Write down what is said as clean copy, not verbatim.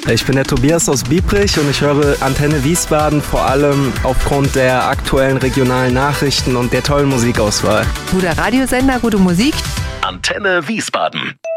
Ich bin der Tobias aus Biebrich und ich höre Antenne Wiesbaden vor allem aufgrund der aktuellen regionalen Nachrichten und der tollen Musikauswahl. Guter Radiosender, gute Musik. Antenne Wiesbaden.